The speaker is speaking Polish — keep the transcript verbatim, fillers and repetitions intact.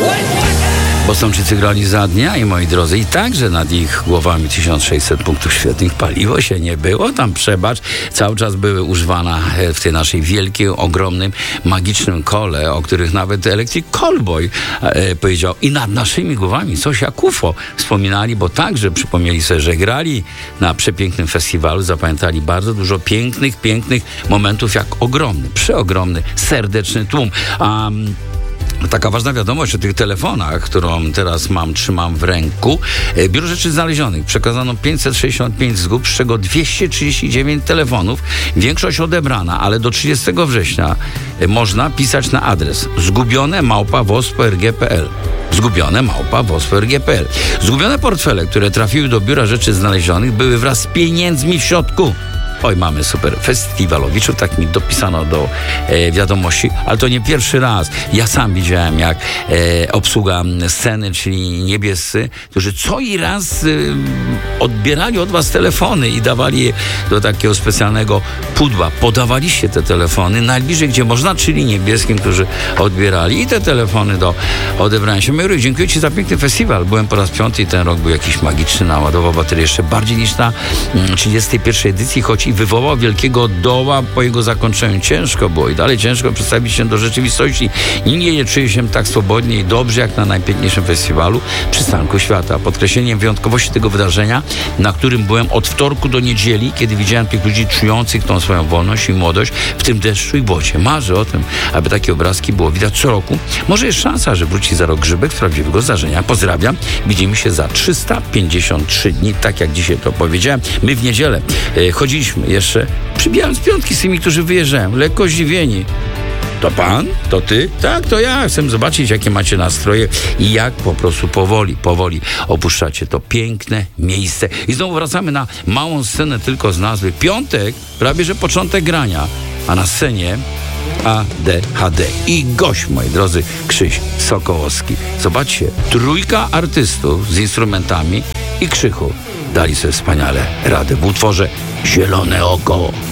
Bostończycy grali za dnia i moi drodzy, i także nad ich głowami tysiąc sześćset punktów świetnych. Paliwo się nie było, tam przebacz, cały czas były używane w tej naszej wielkiej, ogromnym, magicznym kole, o których nawet Electric Callboy e, powiedział. I nad naszymi głowami coś jak U F O wspominali, bo także przypomnieli sobie, że grali na przepięknym festiwalu, zapamiętali bardzo dużo pięknych, pięknych momentów, jak ogromny, przeogromny, serdeczny tłum. A taka ważna wiadomość o tych telefonach, którą teraz mam, trzymam w ręku. Biuro Rzeczy Znalezionych przekazano pięćset sześćdziesiąt pięć zgub, z czego dwieście trzydzieści dziewięć telefonów. Większość odebrana, ale do trzydziestego września można pisać na adres zgubione małpa wospo.rg kropka p l. Zgubione małpa wospo.rg kropka p l. Zgubione portfele, które trafiły do Biura Rzeczy Znalezionych, były wraz z pieniędzmi w środku. Oj, mamy super festiwalowiczów, tak mi dopisano do e, wiadomości, ale to nie pierwszy raz. Ja sam widziałem, jak e, obsługa sceny, czyli niebiescy, którzy co i raz e, odbierali od was telefony i dawali je do takiego specjalnego pudła. Podawaliście te telefony najbliżej, gdzie można, czyli niebieskim, którzy odbierali i te telefony do odebrania się. Majury, dziękuję ci za piękny festiwal. Byłem po raz piąty i ten rok był jakiś magiczny, naładował baterię jeszcze bardziej niż na trzydziestej pierwszej edycji, choć i wywołał wielkiego doła po jego zakończeniu. Ciężko było i dalej ciężko przedstawić się do rzeczywistości. Nikt nie czuje się tak swobodnie i dobrze jak na najpiękniejszym festiwalu Przystanku Świata. Podkreśleniem wyjątkowości tego wydarzenia, na którym byłem od wtorku do niedzieli, kiedy widziałem tych ludzi czujących tą swoją wolność i młodość w tym deszczu i błocie. Marzę o tym, aby takie obrazki było widać co roku. Może jest szansa, że wróci za rok Grzybek z prawdziwego zdarzenia. Pozdrawiam. Widzimy się za trzysta pięćdziesiąt trzy dni, tak jak dzisiaj to powiedziałem. My w niedzielę e, chodziliśmy jeszcze, przybijając piątki z tymi, którzy wyjeżdżają, lekko zdziwieni. To pan? To ty? Tak, to ja. Chcę zobaczyć, jakie macie nastroje i jak po prostu powoli, powoli opuszczacie to piękne miejsce. I znowu wracamy na małą scenę tylko z nazwy. Piątek, prawie że początek grania, a na scenie A D H D. I gość, moi drodzy, Krzyś Sokołowski. Zobaczcie, trójka artystów z instrumentami i Krzychu dali sobie wspaniale radę w utworze Zielone Oko.